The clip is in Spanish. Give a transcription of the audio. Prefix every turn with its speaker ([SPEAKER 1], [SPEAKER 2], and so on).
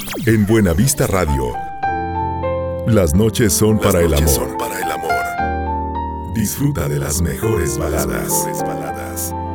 [SPEAKER 1] En Buenavista Radio, las noches son para el amor. Disfruta de las mejores baladas.